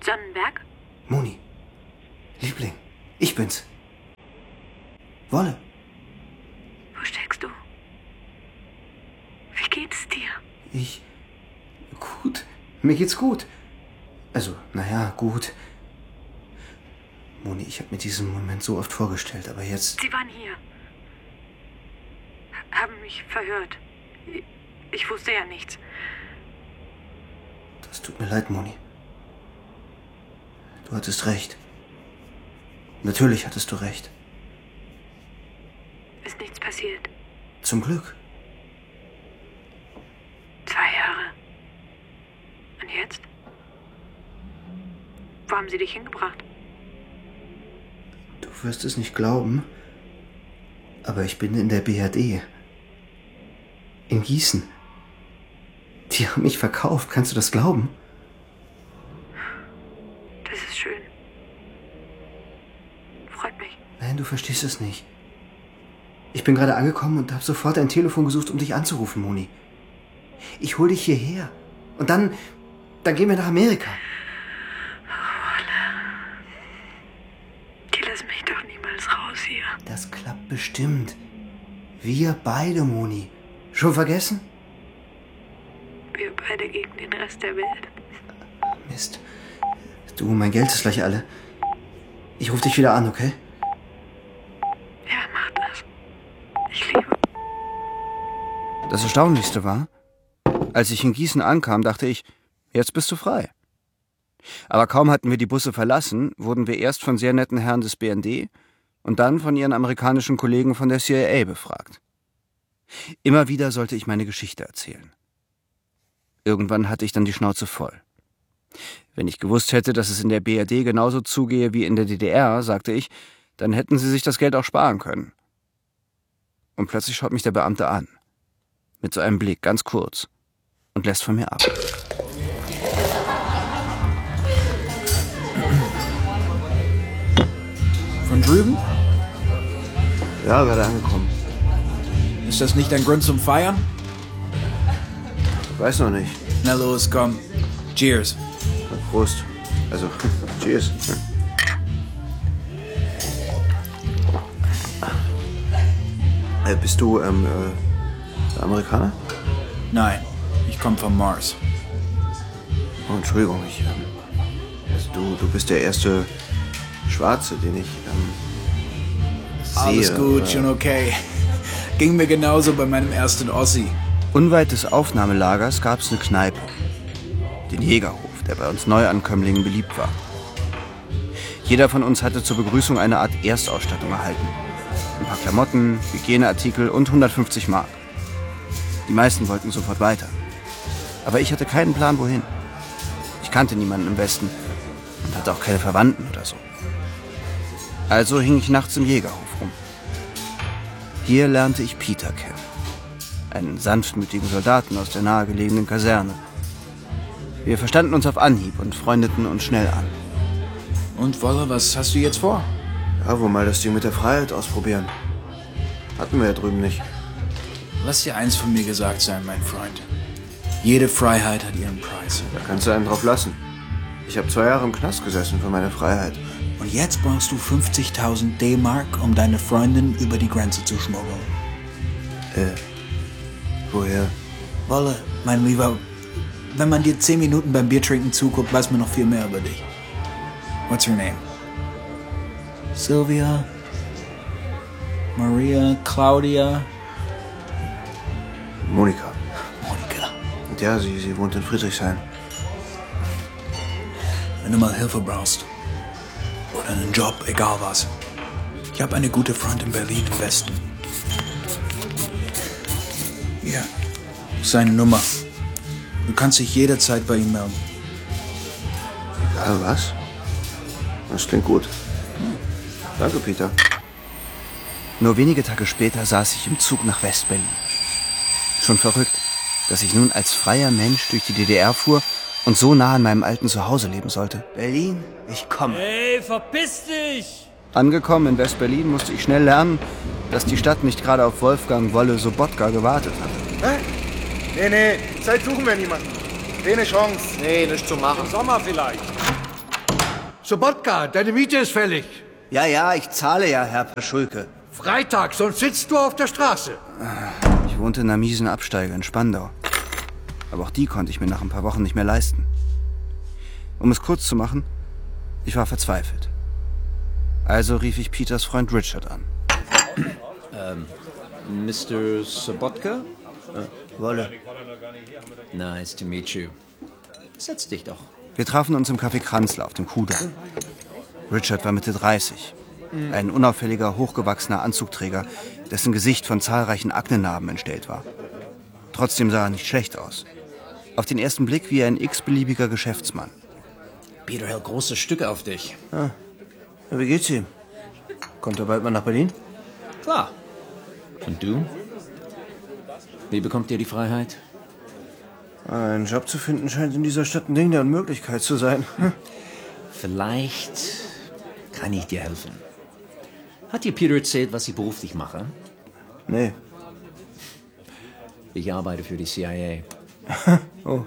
Sonnenberg? Moni. Liebling, ich bin's. Wolle. Wo steckst du? Wie geht's dir? Gut. Mir geht's gut. Also, gut. Moni, ich habe mir diesen Moment so oft vorgestellt, aber jetzt... Sie waren hier. Haben mich verhört. Ich wusste ja nichts. Das tut mir leid, Moni. Du hattest recht. Natürlich hattest du recht. Ist nichts passiert. Zum Glück. 2 Jahre. Und jetzt? Wo haben sie dich hingebracht? Du wirst es nicht glauben, aber ich bin in der BRD. In Gießen. Die haben mich verkauft, kannst du das glauben? Das ist schön. Freut mich. Nein, du verstehst es nicht. Ich bin gerade angekommen und habe sofort ein Telefon gesucht, um dich anzurufen, Moni. Ich hol dich hierher. Und dann gehen wir nach Amerika. Die lassen mich doch niemals raus hier. Das klappt bestimmt. Wir beide, Moni. Schon vergessen? Wir beide gegen den Rest der Welt. Mist. Du, mein Geld ist gleich alle. Ich rufe dich wieder an, okay? Ja, mach das. Ich liebe. Das Erstaunlichste war, als ich in Gießen ankam, dachte ich, jetzt bist du frei. Aber kaum hatten wir die Busse verlassen, wurden wir erst von sehr netten Herren des BND und dann von ihren amerikanischen Kollegen von der CIA befragt. Immer wieder sollte ich meine Geschichte erzählen. Irgendwann hatte ich dann die Schnauze voll. Wenn ich gewusst hätte, dass es in der BRD genauso zugehe wie in der DDR, sagte ich, dann hätten sie sich das Geld auch sparen können. Und plötzlich schaut mich der Beamte an. Mit so einem Blick, ganz kurz. Und lässt von mir ab. Von drüben? Ja, gerade angekommen. Ist das nicht ein Grund zum Feiern? Weiß noch nicht. Na los, komm. Cheers. Prost. Also, cheers. Bist du, Amerikaner? Nein, ich komme vom Mars. Oh, Entschuldigung, also du bist der erste Schwarze, den ich, sehe. Alles gut, schon okay. Ging mir genauso bei meinem ersten Ossi. Unweit des Aufnahmelagers gab es eine Kneipe. Den Jägerhof, der bei uns Neuankömmlingen beliebt war. Jeder von uns hatte zur Begrüßung eine Art Erstausstattung erhalten. Ein paar Klamotten, Hygieneartikel und 150 Mark. Die meisten wollten sofort weiter. Aber ich hatte keinen Plan, wohin. Ich kannte niemanden im Westen und hatte auch keine Verwandten oder so. Also hing ich nachts im Jägerhof rum. Hier lernte ich Peter kennen. Einen sanftmütigen Soldaten aus der nahegelegenen Kaserne. Wir verstanden uns auf Anhieb und freundeten uns schnell an. Und Wolle, was hast du jetzt vor? Ja, wohl mal das Ding mit der Freiheit ausprobieren. Hatten wir ja drüben nicht. Lass dir eins von mir gesagt sein, mein Freund. Jede Freiheit hat ihren Preis. Da kannst du einen drauf lassen. Ich habe 2 Jahre im Knast gesessen für meine Freiheit. Und jetzt brauchst du 50.000 D-Mark, um deine Freundin über die Grenze zu schmuggeln. Woher? Wolle, mein Lieber, wenn man dir 10 Minuten beim Biertrinken zuguckt, weiß man noch viel mehr über dich. What's your name? Sylvia? Maria? Claudia? Monika. Monika. Und ja, sie wohnt in Friedrichshain. Wenn du mal Hilfe brauchst oder einen Job, egal was. Ich habe eine gute Freundin in Berlin im Westen. Hier, seine Nummer. Du kannst dich jederzeit bei ihm melden. Egal was? Das klingt gut. Danke, Peter. Nur wenige Tage später saß ich im Zug nach West-Berlin. Schon verrückt, dass ich nun als freier Mensch durch die DDR fuhr und so nah an meinem alten Zuhause leben sollte. Berlin, ich komme. Hey, verpiss dich! Angekommen in West-Berlin musste ich schnell lernen, dass die Stadt nicht gerade auf Wolfgang Wolle Sobotka gewartet hatte. Nee, Zeit suchen wir niemanden. Keine Chance. Nee, nicht zu machen. Im Sommer vielleicht. Sobotka, deine Miete ist fällig. Ja, ich zahle ja, Herr Paschulke. Freitag, sonst sitzt du auf der Straße. Ich wohnte in einer miesen Absteige in Spandau. Aber auch die konnte ich mir nach ein paar Wochen nicht mehr leisten. Um es kurz zu machen, ich war verzweifelt. Also rief ich Peters Freund Richard an. Mr. Sobotka? Wolle. Nice to meet you. Setz dich doch. Wir trafen uns im Café Kranzler auf dem Kudamm. Richard war Mitte 30. Ein unauffälliger, hochgewachsener Anzugträger, dessen Gesicht von zahlreichen Aknenarben entstellt war. Trotzdem sah er nicht schlecht aus. Auf den ersten Blick wie ein x-beliebiger Geschäftsmann. Peter hält große Stücke auf dich. Ja, wie geht's ihm? Kommt er bald mal nach Berlin? Klar. Und du? Wie bekommt ihr die Freiheit? Einen Job zu finden scheint in dieser Stadt ein Ding der Unmöglichkeit zu sein. Vielleicht kann ich dir helfen. Hat dir Peter erzählt, was ich beruflich mache? Nee. Ich arbeite für die CIA. Oh.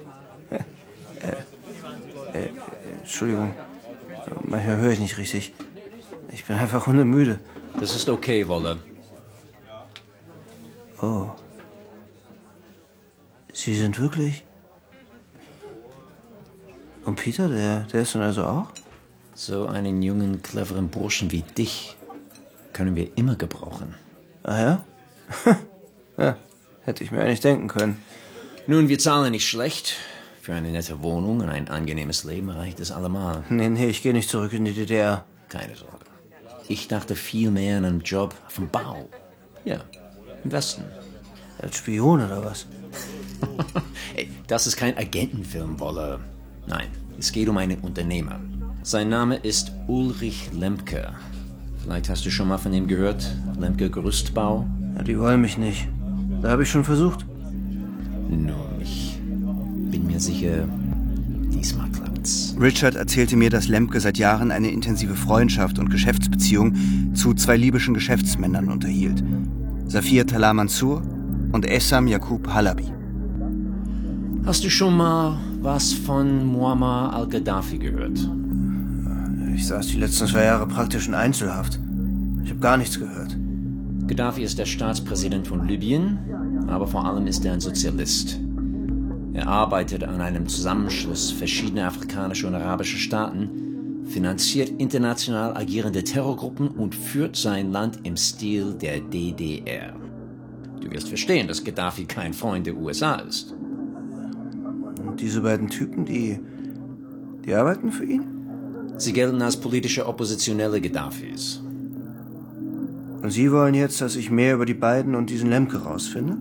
Entschuldigung. Manchmal höre ich nicht richtig. Ich bin einfach hundemüde. Das ist okay, Wolle. Oh. Sie sind wirklich... Und Peter, der ist dann also auch? So einen jungen, cleveren Burschen wie dich können wir immer gebrauchen. Ah ja? Ja, hätte ich mir eigentlich denken können. Nun, wir zahlen nicht schlecht. Für eine nette Wohnung und ein angenehmes Leben reicht es allemal. Nee, ich gehe nicht zurück in die DDR. Keine Sorge. Ich dachte viel mehr an einen Job auf dem Bau. Ja, im Westen. Als Spion oder was? Ey, das ist kein Agentenfilm, Wolle. Nein, es geht um einen Unternehmer. Sein Name ist Ulrich Lemke. Vielleicht hast du schon mal von ihm gehört. Lemke Gerüstbau. Ja, die wollen mich nicht. Da habe ich schon versucht. Nun, ich bin mir sicher, diesmal klappt's. Richard erzählte mir, dass Lemke seit Jahren eine intensive Freundschaft und Geschäftsbeziehung zu zwei libyschen Geschäftsmännern unterhielt. Safir Talar Mansur und Essam Yaqub Halabi. Hast du schon mal was von Muammar al-Gaddafi gehört? Ich saß die letzten 2 Jahre praktisch in Einzelhaft. Ich habe gar nichts gehört. Gaddafi ist der Staatspräsident von Libyen, aber vor allem ist er ein Sozialist. Er arbeitet an einem Zusammenschluss verschiedener afrikanischer und arabischer Staaten, finanziert international agierende Terrorgruppen und führt sein Land im Stil der DDR. Du wirst verstehen, dass Gaddafi kein Freund der USA ist. Und diese beiden Typen, die arbeiten für ihn? Sie gelten als politische Oppositionelle Gaddafis. Und Sie wollen jetzt, dass ich mehr über die beiden und diesen Lemke rausfinde?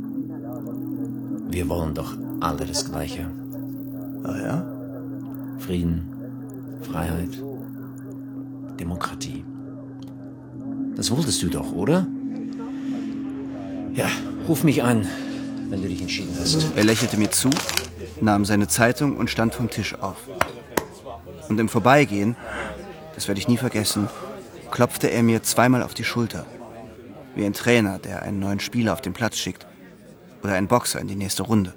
Wir wollen doch alle das Gleiche. Ah ja? Frieden, Freiheit, Demokratie. Das wolltest du doch, oder? Ja, ruf mich an, wenn du dich entschieden hast. Er lächelte mir zu, nahm seine Zeitung und stand vom Tisch auf. Und im Vorbeigehen, das werde ich nie vergessen, klopfte er mir 2-mal auf die Schulter. Wie ein Trainer, der einen neuen Spieler auf den Platz schickt. Oder ein Boxer in die nächste Runde.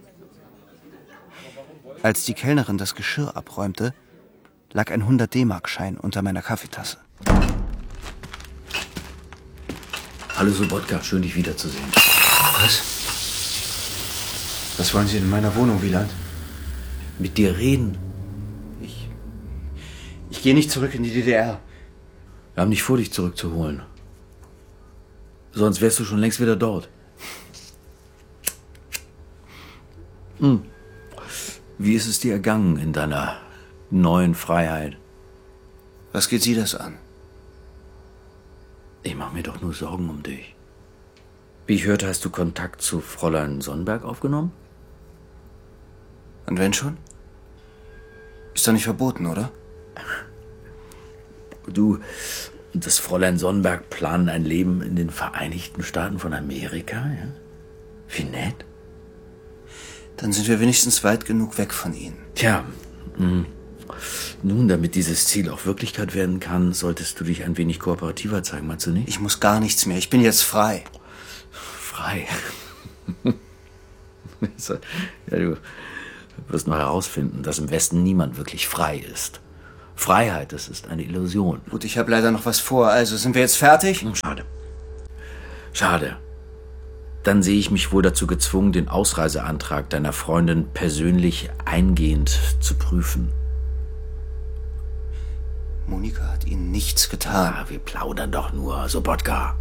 Als die Kellnerin das Geschirr abräumte, lag ein 100-D-Mark-Schein unter meiner Kaffeetasse. Hallo Sobotka, schön dich wiederzusehen. Was? Was wollen Sie in meiner Wohnung, Wieland? Mit dir reden? Ich gehe nicht zurück in die DDR. Wir haben nicht vor, dich zurückzuholen. Sonst wärst du schon längst wieder dort. Wie ist es dir ergangen in deiner neuen Freiheit? Was geht Sie das an? Ich mache mir doch nur Sorgen um dich. Wie ich hörte, hast du Kontakt zu Fräulein Sonnenberg aufgenommen? Und wenn schon? Ist doch nicht verboten, oder? Du und das Fräulein Sonnenberg planen ein Leben in den Vereinigten Staaten von Amerika, ja? Wie nett. Dann sind wir wenigstens weit genug weg von Ihnen. Tja, nun, damit dieses Ziel auch Wirklichkeit werden kann, solltest du dich ein wenig kooperativer zeigen, meinst du nicht? Ich muss gar nichts mehr. Ich bin jetzt frei. Frei? Ja, du wirst noch herausfinden, dass im Westen niemand wirklich frei ist. Freiheit, das ist eine Illusion. Gut, ich habe leider noch was vor. Also, sind wir jetzt fertig? Schade. Schade. Dann sehe ich mich wohl dazu gezwungen, den Ausreiseantrag deiner Freundin persönlich eingehend zu prüfen. Monika hat Ihnen nichts getan. Ah, wir plaudern doch nur, Sobotka.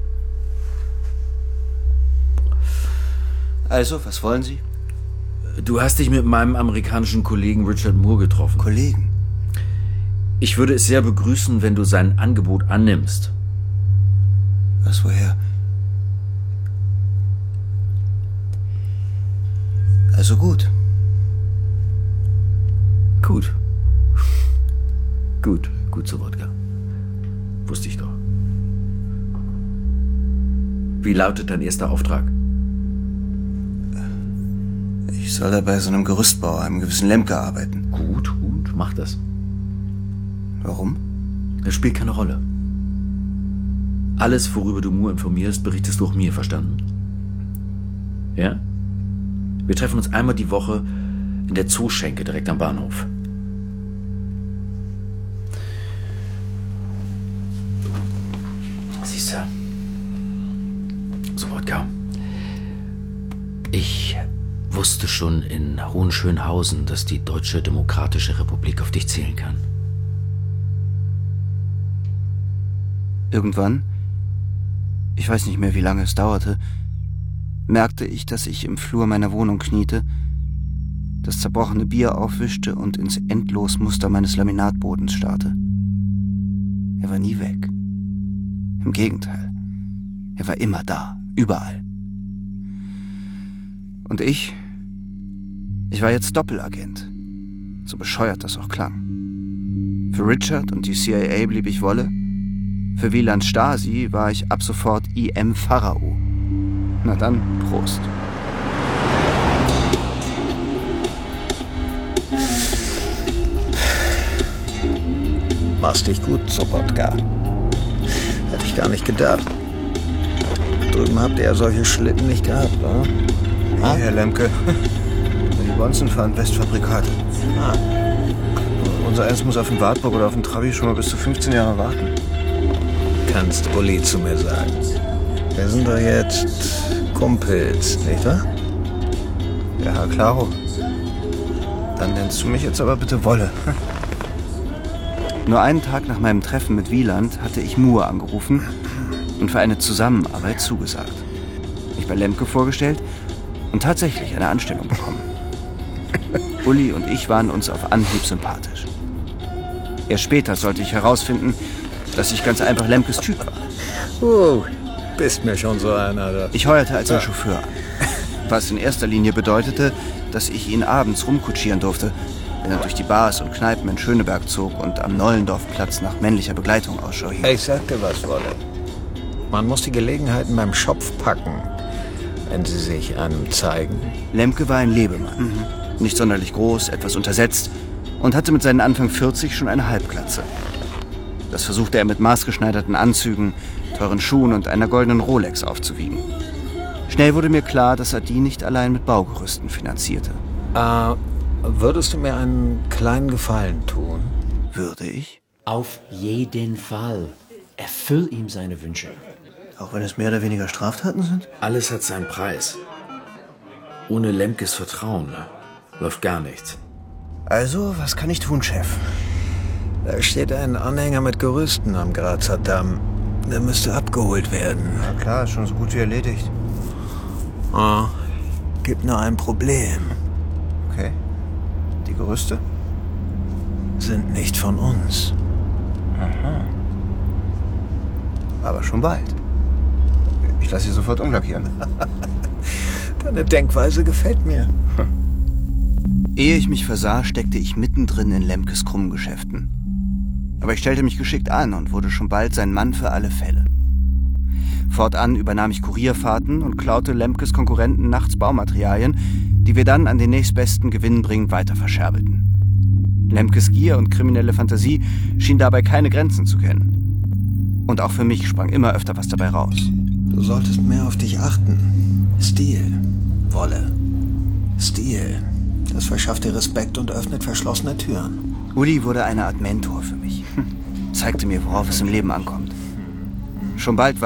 Also, was wollen Sie? Du hast dich mit meinem amerikanischen Kollegen Richard Moore getroffen. Kollegen? Ich würde es sehr begrüßen, wenn du sein Angebot annimmst. Was, woher? Also gut. Gut. Gut, Sobotka. Wusste ich doch. Wie lautet dein erster Auftrag? Ich soll da bei so einem Gerüstbauer, einem gewissen Lemke, arbeiten. Gut, mach das. Warum? Das spielt keine Rolle. Alles, worüber du Moore informierst, berichtest du auch mir, verstanden? Ja? Wir treffen uns einmal die Woche in der Zooschenke direkt am Bahnhof. Siehst du? Sobotka. Ich wusste schon in Hohenschönhausen, dass die Deutsche Demokratische Republik auf dich zählen kann. Irgendwann, ich weiß nicht mehr, wie lange es dauerte, merkte ich, dass ich im Flur meiner Wohnung kniete, das zerbrochene Bier aufwischte und ins Endlosmuster meines Laminatbodens starrte. Er war nie weg. Im Gegenteil, er war immer da, überall. Und ich war jetzt Doppelagent, so bescheuert das auch klang. Für Richard und die CIA blieb ich Wolle, für Wielands Stasi war ich ab sofort I.M. Pharao. Na dann, Prost. Machst dich gut, Sobotka. Hätte ich gar nicht gedacht. Drüben habt ihr ja solche Schlitten nicht gehabt, oder? Hey, Herr Lemke. Die Bonzen fahren Westfabrikate. Unser Eins muss auf den Wartburg oder auf den Trabi schon mal bis zu 15 Jahre warten. Kannst Uli zu mir sagen. Wir sind doch jetzt Kumpels, nicht wahr? Ja, klaro. Dann nennst du mich jetzt aber bitte Wolle. Nur einen Tag nach meinem Treffen mit Wieland hatte ich Moore angerufen und für eine Zusammenarbeit zugesagt. Mich bei Lemke vorgestellt und tatsächlich eine Anstellung bekommen. Uli und ich waren uns auf Anhieb sympathisch. Erst später sollte ich herausfinden, dass ich ganz einfach Lemkes Typ war. Bist mir schon so einer. Da. Ich heuerte als sein Chauffeur an, was in erster Linie bedeutete, dass ich ihn abends rumkutschieren durfte, wenn er durch die Bars und Kneipen in Schöneberg zog und am Nollendorfplatz nach männlicher Begleitung Ausschau hielt. Ich sag dir was, Wolle. Man muss die Gelegenheiten beim Schopf packen, wenn sie sich einem zeigen. Lemke war ein Lebemann. Nicht sonderlich groß, etwas untersetzt und hatte mit seinen Anfang 40 schon eine Halbglatze. Das versuchte er mit maßgeschneiderten Anzügen, teuren Schuhen und einer goldenen Rolex aufzuwiegen. Schnell wurde mir klar, dass er die nicht allein mit Baugerüsten finanzierte. Würdest du mir einen kleinen Gefallen tun? Würde ich? Auf jeden Fall. Erfüll ihm seine Wünsche. Auch wenn es mehr oder weniger Straftaten sind? Alles hat seinen Preis. Ohne Lemkes Vertrauen läuft gar nichts. Also, was kann ich tun, Chef? Da steht ein Anhänger mit Gerüsten am Grazer Damm. Der müsste abgeholt werden. Na klar, ist schon so gut wie erledigt. Gibt nur ein Problem. Okay. Die Gerüste? Sind nicht von uns. Aber schon bald. Ich lasse sie sofort umlackieren. Deine Denkweise gefällt mir. Ehe ich mich versah, steckte ich mittendrin in Lemkes Krummgeschäften. Aber ich stellte mich geschickt an und wurde schon bald sein Mann für alle Fälle. Fortan übernahm ich Kurierfahrten und klaute Lemkes Konkurrenten nachts Baumaterialien, die wir dann an den nächstbesten gewinnbringend weiter verscherbelten. Lemkes Gier und kriminelle Fantasie schien dabei keine Grenzen zu kennen. Und auch für mich sprang immer öfter was dabei raus. Du solltest mehr auf dich achten. Stil, Wolle. Stil. Das verschafft dir Respekt und öffnet verschlossene Türen. Uli wurde eine Art Mentor für mich. Zeigte mir, worauf es im Leben ankommt. Schon bald war